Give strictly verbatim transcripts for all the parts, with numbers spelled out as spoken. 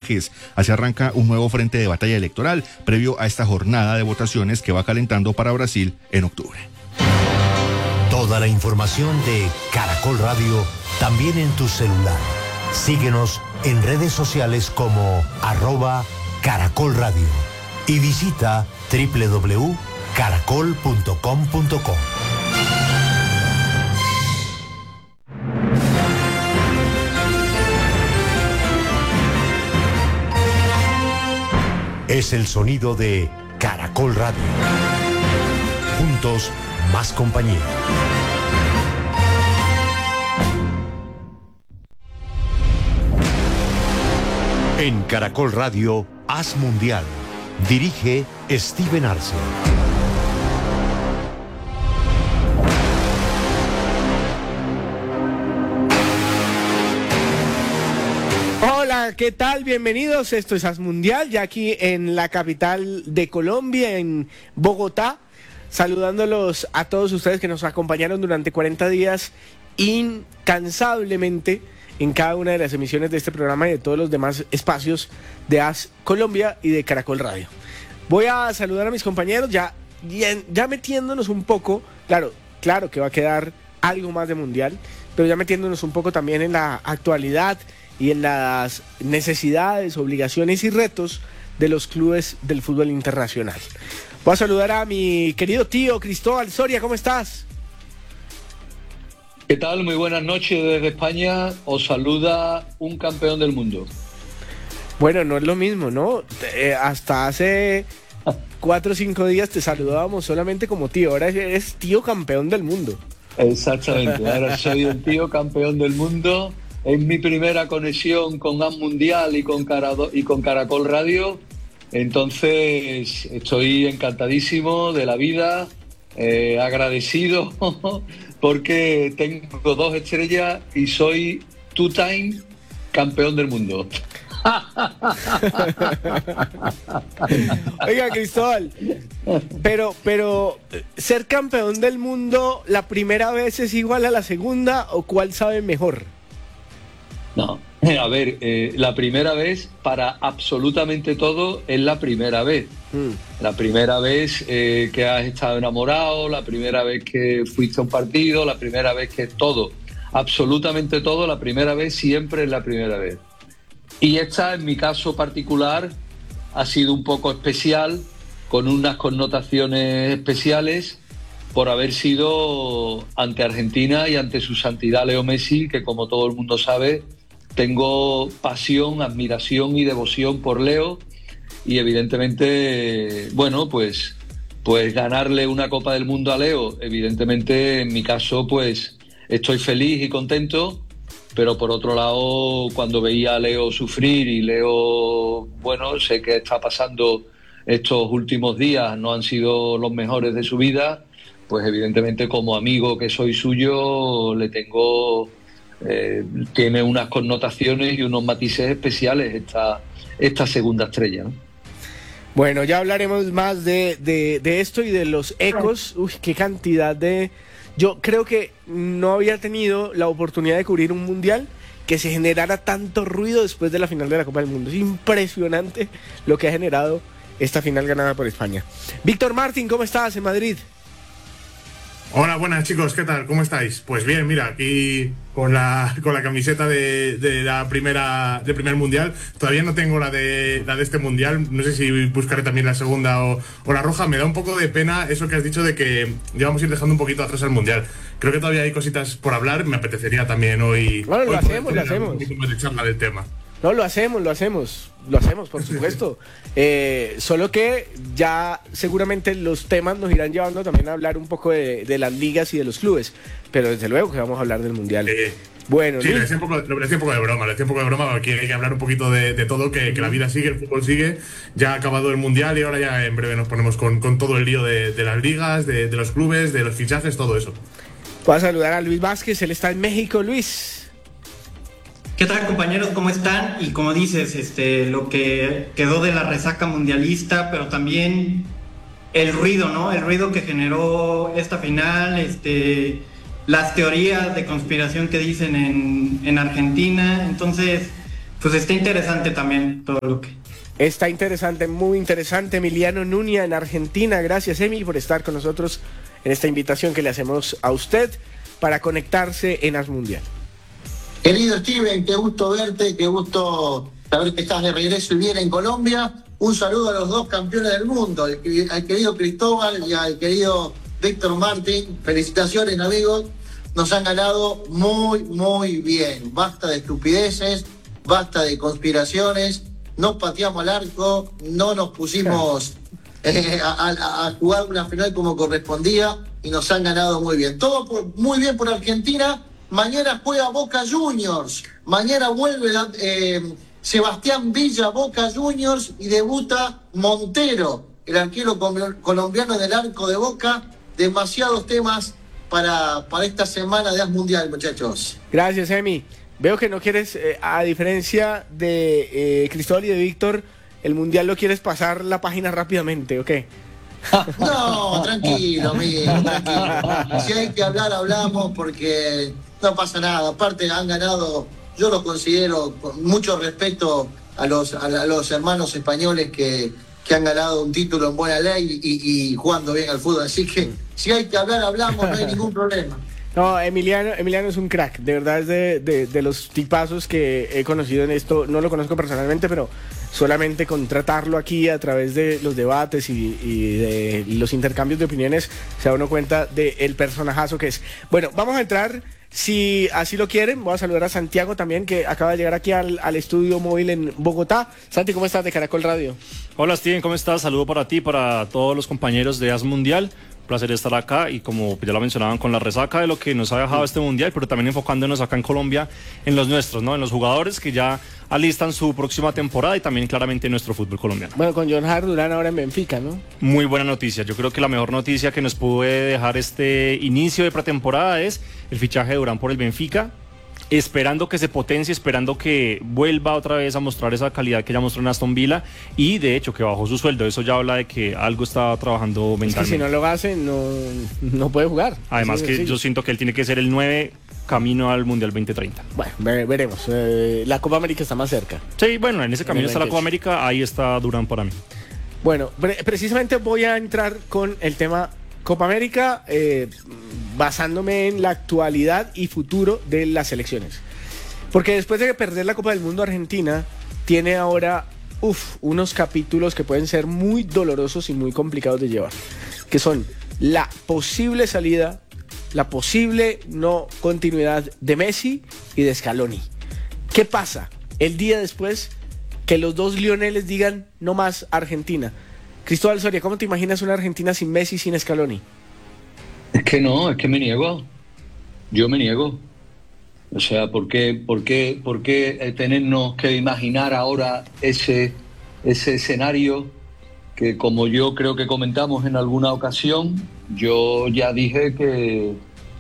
Márquez. Así arranca un nuevo frente de batalla electoral previo a esta jornada de votaciones que va calentando para Brasil en octubre. Toda la información de Caracol Radio también en tu celular. Síguenos en redes sociales como arroba Caracol Radio y visita doble u doble u doble u punto caracol punto com punto co. Es el sonido de Caracol Radio. Juntos, más compañía. En Caracol Radio, Haz Mundial. Dirige Steven Arce. Hola, ¿qué tal? Bienvenidos. Esto es Haz Mundial, ya aquí en la capital de Colombia, en Bogotá. Saludándolos a todos ustedes que nos acompañaron durante cuarenta días incansablemente en cada una de las emisiones de este programa y de todos los demás espacios de Haz Colombia y de Caracol Radio. Voy a saludar a mis compañeros, ya, ya, ya metiéndonos un poco, claro, claro que va a quedar algo más de Mundial, pero ya metiéndonos un poco también en la actualidad y en las necesidades, obligaciones y retos de los clubes del fútbol internacional. Voy a saludar a mi querido tío Cristóbal Soria, ¿cómo estás? ¿Qué tal? Muy buenas noches desde España. Os saluda un campeón del mundo. Bueno, no es lo mismo, ¿no? Eh, hasta hace cuatro o cinco días te saludábamos solamente como tío. Ahora eres tío campeón del mundo. Exactamente. Ahora soy el tío campeón del mundo. Es mi primera conexión con Haz Mundial y con, Carado- y con Caracol Radio. Entonces estoy encantadísimo de la vida, eh, agradecido porque tengo dos estrellas y soy two-time campeón del mundo. Oiga, Cristóbal, pero, pero ser campeón del mundo la primera vez es igual a la segunda, ¿o cuál sabe mejor? No, a ver, eh, la primera vez para absolutamente todo es la primera vez. Mm. La primera vez eh, que has estado enamorado, la primera vez que fuiste a un partido, la primera vez que todo, absolutamente todo, la primera vez siempre es la primera vez. Y esta, en mi caso particular, ha sido un poco especial, con unas connotaciones especiales, por haber sido ante Argentina y ante su santidad Leo Messi, que como todo el mundo sabe, tengo pasión, admiración y devoción por Leo, y evidentemente, bueno, pues, pues ganarle una Copa del Mundo a Leo, evidentemente en mi caso pues estoy feliz y contento, pero por otro lado, cuando veía a Leo sufrir y Leo, bueno, sé que está pasando estos últimos días, no han sido los mejores de su vida, pues evidentemente como amigo que soy suyo le tengo... Eh, tiene unas connotaciones y unos matices especiales esta, esta segunda estrella, ¿no? Bueno, ya hablaremos más de, de, de esto y de los ecos. Uy, qué cantidad de... Yo creo que no había tenido la oportunidad de cubrir un mundial que se generara tanto ruido después de la final de la Copa del Mundo. Es impresionante lo que ha generado esta final ganada por España. Víctor Martín, ¿cómo estás en Madrid? Hola, buenas chicos, ¿qué tal? ¿Cómo estáis? Pues bien, mira, aquí con la con la camiseta de, de la primera del primer mundial. Todavía no tengo la de la de este mundial, no sé si buscaré también la segunda o, o la roja. Me da un poco de pena eso que has dicho de que llevamos a ir dejando un poquito atrás al mundial. Creo que todavía hay cositas por hablar, me apetecería también hoy... Bueno, lo hoy hacemos, lo un hacemos. poquito más de charla del tema. No, lo hacemos, lo hacemos, lo hacemos, por supuesto. Eh, solo que ya seguramente los temas nos irán llevando también a hablar un poco de, de las ligas y de los clubes, pero desde luego que vamos a hablar del Mundial. Eh, bueno, sí, le decía un poco, le decía un poco de broma, le decía un poco de broma, porque hay que hablar un poquito de, de todo, que, que la vida sigue, el fútbol sigue, ya ha acabado el Mundial y ahora ya en breve nos ponemos con, con todo el lío de, de las ligas, de, de los clubes, de los fichajes, todo eso. Voy a saludar a Luis Vázquez, él está en México. Luis. ¿Qué tal, compañeros? ¿Cómo están? Y como dices, este, lo que quedó de la resaca mundialista, pero también el ruido, ¿no? El ruido que generó esta final, este, las teorías de conspiración que dicen en, en Argentina. Entonces, pues está interesante también todo lo que... Está interesante, muy interesante. Emiliano Nuña en Argentina. Gracias, Emil, por estar con nosotros en esta invitación que le hacemos a usted para conectarse en As Mundial. Querido Steven, qué gusto verte, qué gusto saber que estás de regreso y bien en Colombia. Un saludo a los dos campeones del mundo, al, al querido Cristóbal y al querido Víctor Martín. Felicitaciones, amigos. Nos han ganado muy, muy bien. Basta de estupideces, basta de conspiraciones. No pateamos al arco, no nos pusimos eh, a, a, a jugar una final como correspondía y nos han ganado muy bien. Todo por, muy bien por Argentina. Mañana juega Boca Juniors. Mañana vuelve eh, Sebastián Villa, Boca Juniors, y debuta Montero, el arquero colombiano del arco de Boca. Demasiados temas para, para esta semana de As Mundial, muchachos. Gracias, Emi. Veo que no quieres, eh, a diferencia de eh, Cristóbal y de Víctor, el Mundial lo quieres pasar la página rápidamente, ¿ok? No, tranquilo, amigo, tranquilo. Si hay que hablar, hablamos, porque no pasa nada. Aparte han ganado, yo los considero con mucho respeto a los, a, a los hermanos españoles que, que han ganado un título en buena ley y, y jugando bien al fútbol. Así que si hay que hablar, hablamos, no hay ningún problema. No, Emiliano, Emiliano es un crack, de verdad es de, de, de los tipazos que he conocido en esto. No lo conozco personalmente, pero solamente con tratarlo aquí a través de los debates y, y de los intercambios de opiniones se da uno cuenta del personajazo que es. Bueno, vamos a entrar, si así lo quieren. Voy a saludar a Santiago también, que acaba de llegar aquí al, al estudio móvil en Bogotá. Santi, ¿cómo estás, de Caracol Radio? Hola, Steven, ¿cómo estás? Saludo para ti, para todos los compañeros de As Mundial. Placer estar acá y, como ya lo mencionaban, con la resaca de lo que nos ha dejado este mundial, pero también enfocándonos acá en Colombia en los nuestros, ¿no? En los jugadores que ya alistan su próxima temporada y también claramente en nuestro fútbol colombiano. Bueno, con John Hart Durán ahora en Benfica, ¿no? Muy buena noticia. Yo creo que la mejor noticia que nos puede dejar este inicio de pretemporada es el fichaje de Durán por el Benfica, esperando que se potencie, esperando que vuelva otra vez a mostrar esa calidad que ya mostró en Aston Villa, y de hecho que bajó su sueldo. Eso ya habla de que algo está trabajando mentalmente. Es que si no lo hace, no, no puede jugar. Además que yo siento que él tiene que ser el nueve camino al Mundial veinte treinta. Bueno, ve veremos. Eh, la Copa América está más cerca. Sí, bueno, en ese camino está la Copa América, ahí está Durán para mí. Bueno, pre precisamente voy a entrar con el tema Copa América, eh, basándome en la actualidad y futuro de las selecciones. Porque después de perder la Copa del Mundo, Argentina tiene ahora uf, unos capítulos que pueden ser muy dolorosos y muy complicados de llevar, que son la posible salida, la posible no continuidad de Messi y de Scaloni. ¿Qué pasa el día después que los dos Lioneles digan no más Argentina? Cristóbal Soria, ¿cómo te imaginas una Argentina sin Messi y sin Scaloni? Es que no, es que me niego. Yo me niego. O sea, ¿por qué, por qué, por qué tenernos que imaginar ahora ese, ese escenario que, como yo creo que comentamos en alguna ocasión, yo ya dije que,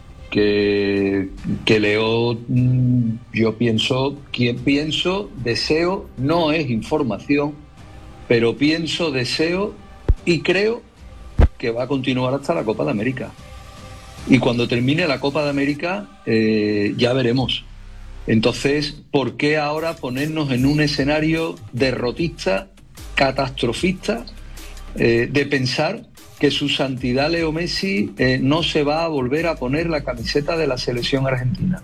que, que Leo, yo pienso, quien pienso, deseo, no es información, pero pienso, deseo y creo que va a continuar hasta la Copa de América. Y cuando termine la Copa de América, eh, ya veremos. Entonces, ¿por qué ahora ponernos en un escenario derrotista, catastrofista, eh, de pensar que su santidad Leo Messi eh, no se va a volver a poner la camiseta de la selección argentina?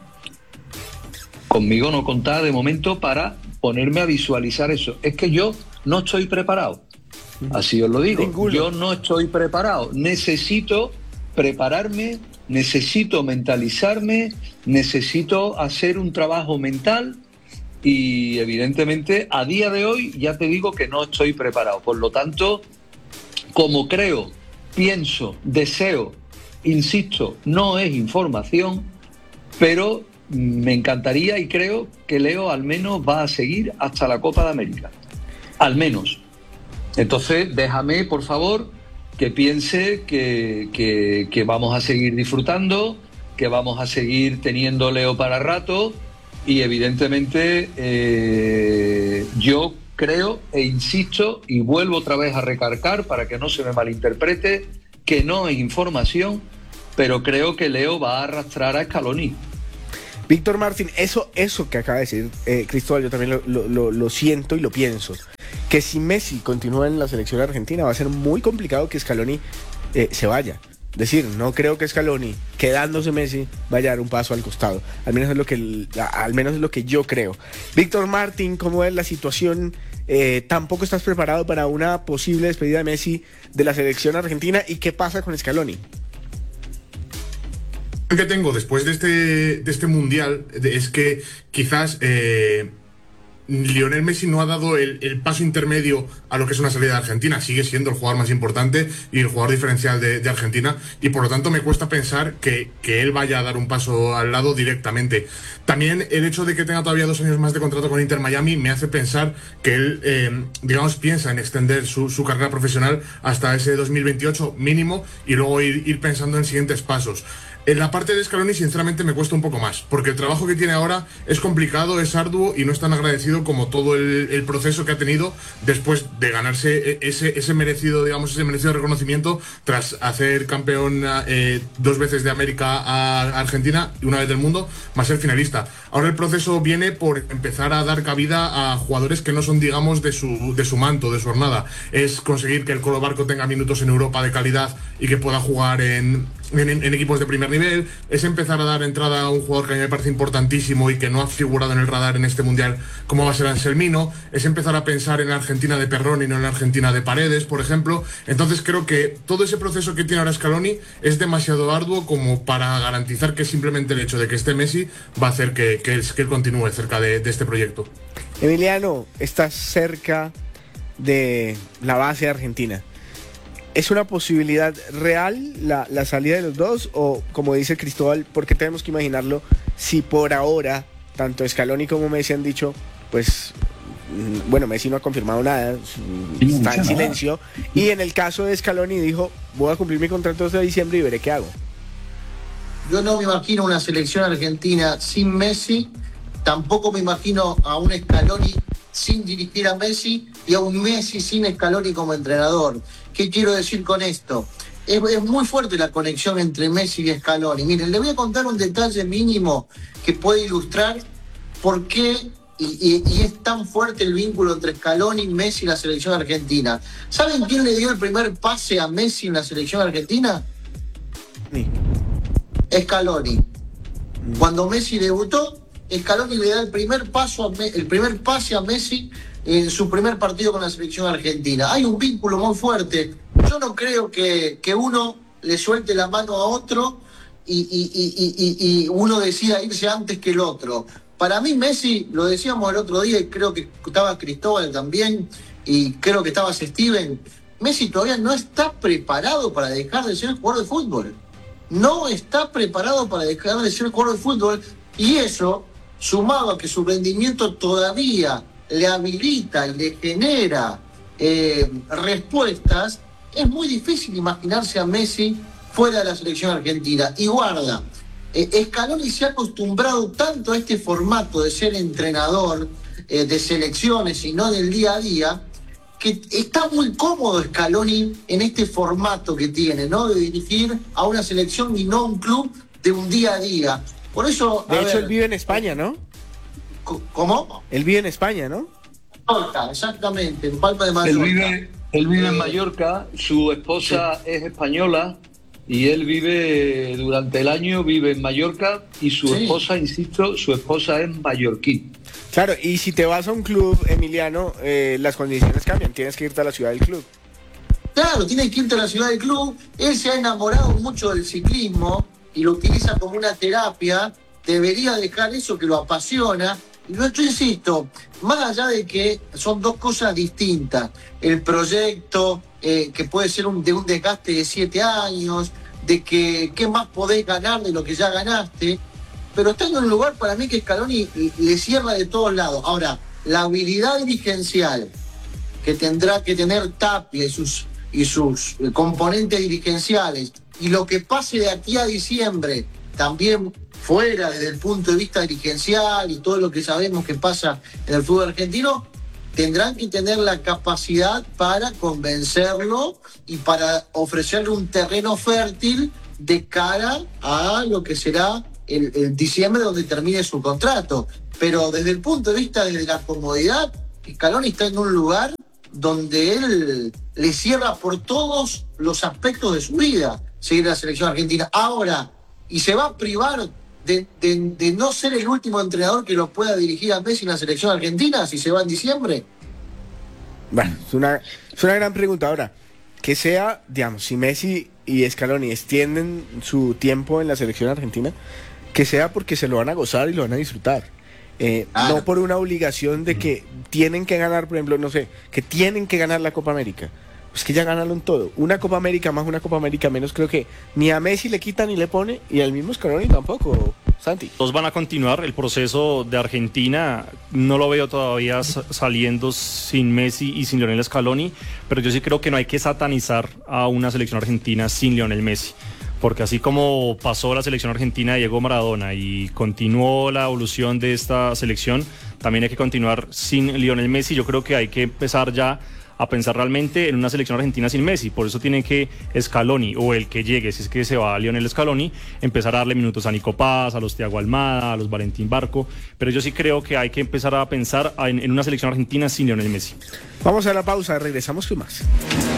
Conmigo no contá de momento para ponerme a visualizar eso. Es que yo no estoy preparado. Así os lo digo. Ninguno. Yo no estoy preparado. Necesito prepararme, necesito mentalizarme, necesito hacer un trabajo mental y evidentemente a día de hoy ya te digo que no estoy preparado. Por lo tanto, como creo, pienso, deseo, insisto, no es información, pero me encantaría y creo que Leo al menos va a seguir hasta la Copa de América. Al menos. Entonces, déjame, por favor, que piense que, que, que vamos a seguir disfrutando, que vamos a seguir teniendo Leo para rato y evidentemente eh, yo creo e insisto y vuelvo otra vez a recalcar para que no se me malinterprete que no es información, pero creo que Leo va a arrastrar a Scaloni. Víctor Martín, eso, eso que acaba de decir eh, Cristóbal, yo también lo, lo, lo, lo siento y lo pienso. Que si Messi continúa en la selección argentina va a ser muy complicado que Scaloni eh, se vaya. Es decir, no creo que Scaloni, quedándose Messi, vaya a dar un paso al costado. Al menos es lo que, al menos es lo que yo creo. Víctor Martín, ¿cómo es la situación? Eh, ¿Tampoco estás preparado para una posible despedida de Messi de la selección argentina? ¿Y qué pasa con Scaloni? Que tengo después de este, de este mundial es que quizás eh, Lionel Messi no ha dado el, el paso intermedio a lo que es una salida de Argentina. Sigue siendo el jugador más importante y el jugador diferencial de, de Argentina, y por lo tanto me cuesta pensar que, que él vaya a dar un paso al lado directamente. También el hecho de que tenga todavía dos años más de contrato con Inter Miami me hace pensar que él, eh, digamos, piensa en extender su, su carrera profesional hasta ese dos mil veintiocho mínimo, y luego ir, ir pensando en siguientes pasos. En la parte de Scaloni, sinceramente, me cuesta un poco más, porque el trabajo que tiene ahora es complicado, es arduo y no es tan agradecido como todo el, el proceso que ha tenido después de ganarse ese, ese merecido, digamos, ese merecido reconocimiento tras hacer campeón eh, dos veces de América a Argentina y una vez del mundo, más ser finalista. Ahora el proceso viene por empezar a dar cabida a jugadores que no son, digamos, de su, de su manto, de su hornada. Es conseguir que el Colo Barco tenga minutos en Europa de calidad y que pueda jugar en... En, en equipos de primer nivel, es empezar a dar entrada a un jugador que a mí me parece importantísimo y que no ha figurado en el radar en este mundial, como va a ser Anselmino, es empezar a pensar en la Argentina de Perrón y no en la Argentina de Paredes, por ejemplo. Entonces creo que todo ese proceso que tiene ahora Scaloni es demasiado arduo como para garantizar que simplemente el hecho de que esté Messi va a hacer que, que, él, que él continúe cerca de, de este proyecto. Emiliano, estás cerca de la base argentina. ¿Es una posibilidad real la, la salida de los dos? O, como dice Cristóbal, ¿por qué tenemos que imaginarlo si por ahora tanto Scaloni como Messi han dicho, pues, bueno, Messi no ha confirmado nada, está en silencio, y en el caso de Scaloni dijo, voy a cumplir mi contrato hasta diciembre y veré qué hago? Yo no me imagino una selección argentina sin Messi, tampoco me imagino a un Scaloni sin dirigir a Messi y a un Messi sin Scaloni como entrenador. ¿Qué quiero decir con esto? Es, es muy fuerte la conexión entre Messi y Scaloni. Miren, le voy a contar un detalle mínimo que puede ilustrar por qué y, y, y es tan fuerte el vínculo entre Scaloni, Messi y la selección argentina. ¿Saben quién le dio el primer pase a Messi en la selección argentina? Sí. Scaloni. Cuando Messi debutó, Scaloni le da el primer paso a Me- el primer pase a Messi en su primer partido con la selección argentina. Hay un vínculo muy fuerte. Yo no creo que, que uno le suelte la mano a otro y, y, y, y, y uno decida irse antes que el otro. Para mí Messi, lo decíamos el otro día y creo que estaba Cristóbal también y creo que estaba Steven, Messi todavía no está preparado para dejar de ser jugador de fútbol. No está preparado para dejar de ser jugador de fútbol, y eso, sumado a que su rendimiento todavía le habilita y le genera eh, respuestas, es muy difícil imaginarse a Messi fuera de la selección argentina. Y guarda, eh, Scaloni se ha acostumbrado tanto a este formato de ser entrenador eh, de selecciones y no del día a día, que está muy cómodo Scaloni en este formato que tiene, ¿no? De dirigir a una selección y no a un club de un día a día. Por eso, de hecho, ver, él vive en España, ¿no? ¿Cómo? Él vive en España, ¿no? Exactamente, en Palma de Mallorca. Él vive, él vive Eh, en Mallorca, su esposa sí. es española y él vive durante el año, vive en Mallorca y su sí. esposa, insisto, su esposa es mallorquín. Claro, y si te vas a un club, Emiliano, eh, las condiciones cambian, tienes que irte a la ciudad del club. Claro, tienes que irte a la ciudad del club. Él se ha enamorado mucho del ciclismo y lo utiliza como una terapia. Debería dejar eso que lo apasiona. Y yo insisto, más allá de que son dos cosas distintas, el proyecto eh, que puede ser un, de un desgaste de siete años, de que qué más podés ganar de lo que ya ganaste, pero está en un lugar para mí que Scaloni le cierra de todos lados. Ahora, la habilidad dirigencial que tendrá que tener Tapia y sus, y sus componentes dirigenciales, y lo que pase de aquí a diciembre, también fuera desde el punto de vista dirigencial y todo lo que sabemos que pasa en el fútbol argentino, tendrán que tener la capacidad para convencerlo y para ofrecerle un terreno fértil de cara a lo que será el, el diciembre donde termine su contrato. Pero desde el punto de vista de la comodidad, Scaloni está en un lugar donde él le cierra por todos los aspectos de su vida seguir la selección argentina. Ahora, y se va a privar de, de, de no ser el último entrenador que lo pueda dirigir a Messi en la selección argentina si se va en diciembre. Bueno, es una, es una gran pregunta. Ahora, que sea, digamos, si Messi y Scaloni extienden su tiempo en la selección argentina, que sea porque se lo van a gozar y lo van a disfrutar. Eh, ah. No por una obligación de que tienen que ganar, por ejemplo, no sé, que tienen que ganar la Copa América. Pues que ya ganaron todo. Una Copa América más, una Copa América menos, creo que ni a Messi le quita ni le pone, y al mismo Scaloni tampoco, Santi. Todos van a continuar. El proceso de Argentina no lo veo todavía saliendo sin Messi y sin Lionel Scaloni, pero yo sí creo que no hay que satanizar a una selección argentina sin Lionel Messi. Porque así como pasó la selección argentina de Diego Maradona y continuó la evolución de esta selección, también hay que continuar sin Lionel Messi. Yo creo que hay que empezar ya a pensar realmente en una selección argentina sin Messi. Por eso tienen que Scaloni, o el que llegue, si es que se va a Lionel Scaloni, empezar a darle minutos a Nico Paz, a los Thiago Almada, a los Valentín Barco. Pero yo sí creo que hay que empezar a pensar en, en una selección argentina sin Lionel Messi. Vamos a la pausa, regresamos con más.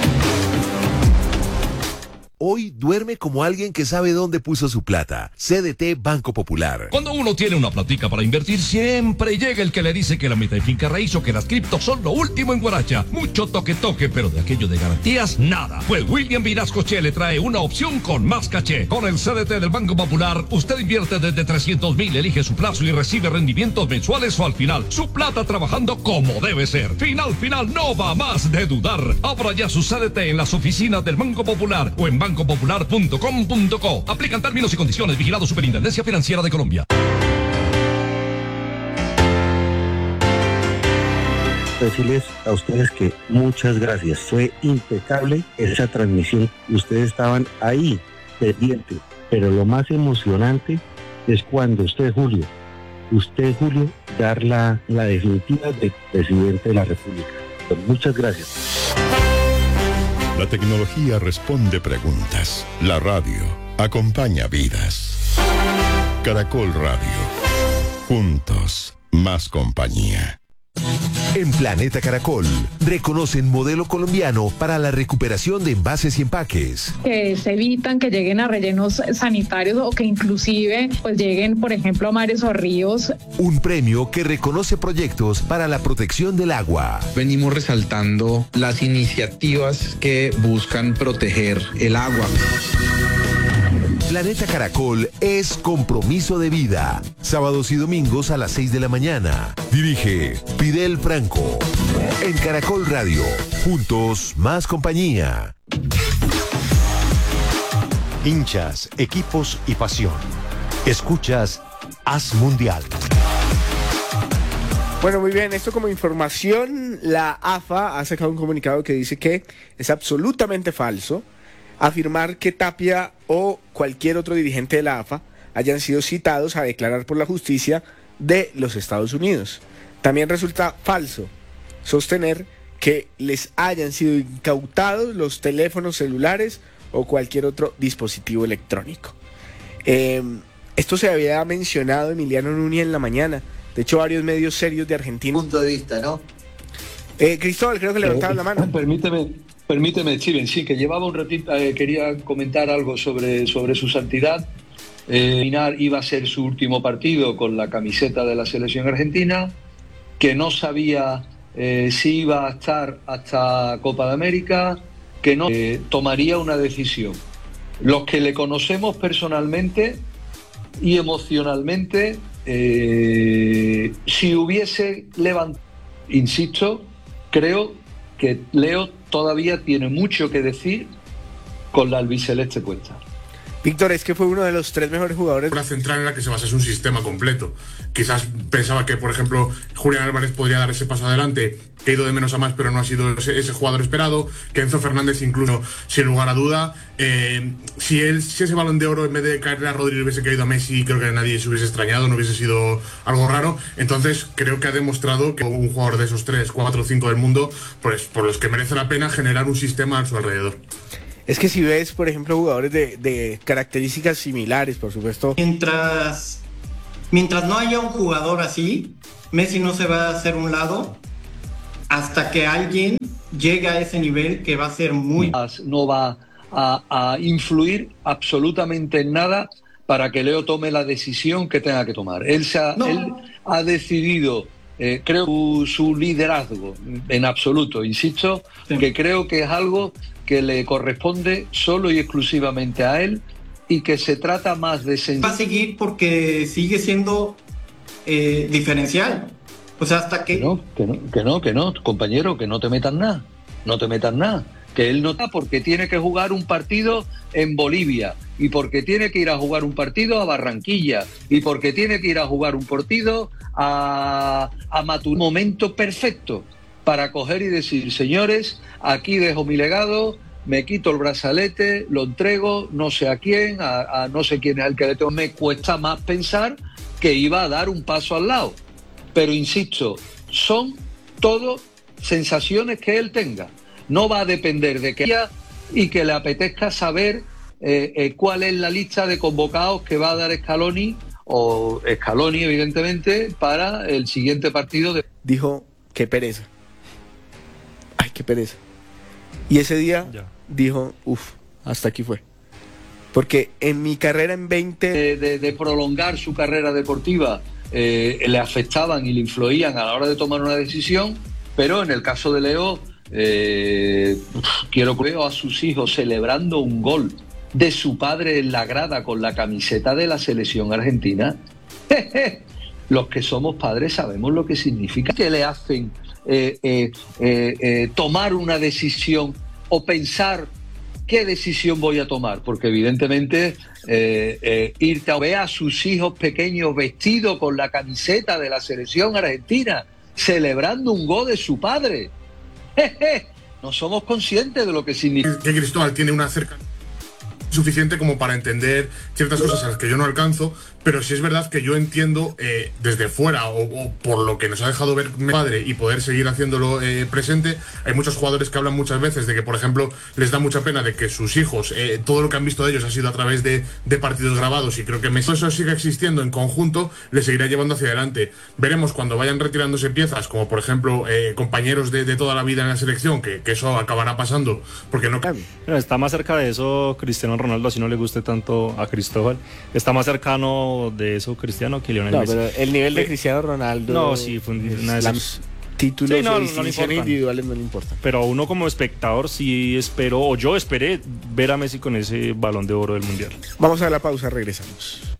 Hoy duerme como alguien que sabe dónde puso su plata. C D T Banco Popular. Cuando uno tiene una platica para invertir, siempre llega el que le dice que la meta de finca raíz o que las criptos son lo último en Guaracha. Mucho toque toque, pero de aquello de garantías, nada. Pues William Vinascoche le trae una opción con más caché. Con el C D T del Banco Popular, usted invierte desde trescientos mil, elige su plazo y recibe rendimientos mensuales o al final. Su plata trabajando como debe ser. Final, final, no va más de dudar. Abra ya su C D T en las oficinas del Banco Popular o en banco popular punto com punto co. Aplican términos y condiciones. Vigilado Superintendencia Financiera de Colombia. Decirles a ustedes que muchas gracias. Fue impecable esa transmisión. Ustedes estaban ahí, pendientes. Pero lo más emocionante es cuando usted, Julio, usted, Julio, dar la, la definitiva de presidente de la República. Pues muchas gracias. La tecnología responde preguntas. La radio acompaña vidas. Caracol Radio. Juntos, más compañía. En Planeta Caracol, reconocen modelo colombiano para la recuperación de envases y empaques. Que se evitan que lleguen a rellenos sanitarios o que inclusive pues lleguen, por ejemplo, a mares o ríos. Un premio que reconoce proyectos para la protección del agua. Venimos resaltando las iniciativas que buscan proteger el agua. Planeta Caracol es compromiso de vida. Sábados y domingos a las seis de la mañana. Dirige Fidel Franco. En Caracol Radio. Juntos, más compañía. Hinchas, equipos y pasión. Escuchas Haz Mundial. Bueno, muy bien, esto como información, la A F A ha sacado un comunicado que dice que es absolutamente falso afirmar que Tapia o cualquier otro dirigente de la A F A hayan sido citados a declarar por la justicia de los Estados Unidos. También resulta falso sostener que les hayan sido incautados los teléfonos celulares o cualquier otro dispositivo electrónico. Eh, esto se había mencionado Emiliano Núñez en la mañana. De hecho, varios medios serios de Argentina. Punto de vista, ¿no? Eh, Cristóbal, creo que levantaban la mano. Permíteme, permíteme, Steven, sí, que llevaba un ratito, eh, quería comentar algo sobre, sobre su santidad. Eh, Minar iba a ser su último partido con la camiseta de la selección argentina, que no sabía eh, si iba a estar hasta Copa de América, que no eh, tomaría una decisión. Los que le conocemos personalmente y emocionalmente, eh, si hubiese levantado, insisto, creo que Leo todavía tiene mucho que decir con la albiceleste puesta. Víctor, es que fue uno de los tres mejores jugadores. La central en la que se basase un sistema completo. Quizás pensaba que, por ejemplo, Julián Álvarez podría dar ese paso adelante, que ha ido de menos a más, pero no ha sido ese, ese jugador esperado. Que Enzo Fernández, incluso, sin lugar a duda, eh, si él, si ese Balón de Oro en vez de caerle a Rodri hubiese caído a Messi, creo que nadie se hubiese extrañado, no hubiese sido algo raro. Entonces, creo que ha demostrado que un jugador de esos tres, cuatro, cinco del mundo, pues por los que merece la pena generar un sistema a su alrededor. Es que si ves, por ejemplo, jugadores de, de características similares, por supuesto. Mientras, mientras no haya un jugador así, Messi no se va a hacer un lado hasta que alguien llegue a ese nivel que va a ser muy... No va a, a influir absolutamente en nada para que Leo tome la decisión que tenga que tomar. Él, se ha, no. él ha decidido, eh, creo, su, su liderazgo en absoluto. Insisto, sí. que creo que es algo que le corresponde solo y exclusivamente a él y que se trata más de... Sen- Va a seguir porque sigue siendo eh, diferencial. O sea, hasta que... Que no, que no, que no, que no, compañero, que no te metas nada. No te metas nada. Que él no está porque tiene que jugar un partido en Bolivia y porque tiene que ir a jugar un partido a Barranquilla y porque tiene que ir a jugar un partido a, a Matur. Un momento perfecto para coger y decir, señores, aquí dejo mi legado, me quito el brazalete, lo entrego, no sé a quién, a, a no sé quién es el que le tengo. Me cuesta más pensar que iba a dar un paso al lado. Pero insisto, son todo sensaciones que él tenga. No va a depender de que haya y que le apetezca saber eh, eh, cuál es la lista de convocados que va a dar Scaloni, o Scaloni evidentemente, para el siguiente partido. De... Dijo, qué pereza. Ay, qué pereza. Y ese día ya. dijo, uff, hasta aquí fue. Porque en mi carrera en veinte... De, de, de prolongar su carrera deportiva eh, le afectaban y le influían a la hora de tomar una decisión, pero en el caso de Leo... Eh, quiero que veo a sus hijos celebrando un gol de su padre en la grada con la camiseta de la selección argentina. Los que somos padres sabemos lo que significa que le hacen eh, eh, eh, eh, tomar una decisión o pensar qué decisión voy a tomar, porque evidentemente eh, eh, irte a ver a sus hijos pequeños vestidos con la camiseta de la selección argentina celebrando un gol de su padre. No somos conscientes de lo que significa. Que Cristóbal tiene una cercanía suficiente como para entender ciertas cosas a las que yo no alcanzo, pero sí es verdad que yo entiendo eh, desde fuera o, o por lo que nos ha dejado ver mi padre y poder seguir haciéndolo eh, presente. Hay muchos jugadores que hablan muchas veces de que, por ejemplo, les da mucha pena de que sus hijos, eh, todo lo que han visto de ellos ha sido a través de, de partidos grabados, y creo que Messi, eso sigue existiendo en conjunto, le seguirá llevando hacia adelante. Veremos cuando vayan retirándose piezas, como por ejemplo eh, compañeros de, de toda la vida en la selección, que, que eso acabará pasando porque no cabe. Está más cerca de eso Cristiano Ronaldo, así no le guste tanto a Cristóbal. Está más cercano de eso Cristiano que Lionel no, Messi. Pero el nivel de Cristiano Ronaldo... No, sí, fue una de esas... Títulos sí, no, o no distinciones individuales no le importa. Pero uno como espectador sí espero, o yo esperé ver a Messi con ese Balón de Oro del Mundial. Vamos a la pausa, regresamos.